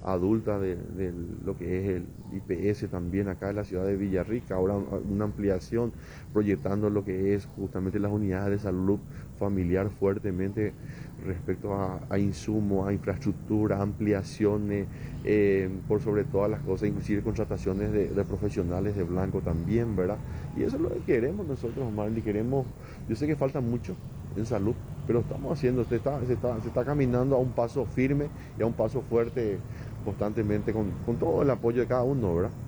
adulta de lo que es el IPS también acá en la ciudad de Villarrica. Ahora una ampliación proyectando lo que es justamente las unidades de salud familiar fuertemente respecto a insumos, a infraestructura, ampliaciones, por sobre todas las cosas, inclusive contrataciones de profesionales de blanco también, ¿verdad? Y eso es lo que queremos nosotros, Marley, queremos, yo sé que falta mucho en salud, pero estamos haciendo, se está caminando a un paso firme y a un paso fuerte constantemente con todo el apoyo de cada uno, ¿verdad?